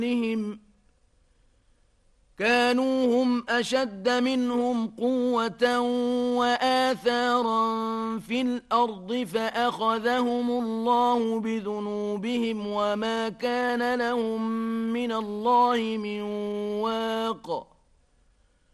كانوا هم أشد منهم قوة وآثارا في الأرض فأخذهم الله بذنوبهم وما كان لهم من الله من واق